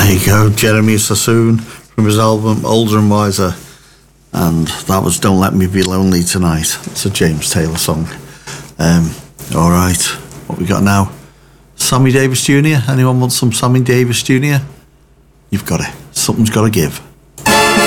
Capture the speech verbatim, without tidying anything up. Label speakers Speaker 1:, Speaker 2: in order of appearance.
Speaker 1: There you go, Jeremy Sassoon from his album Older and Wiser, and that was Don't Let Me Be Lonely Tonight. It's a James Taylor song. Um, all right, what we got now? Sammy Davis Junior Anyone want some Sammy Davis Junior? You've got it. Something's got to give.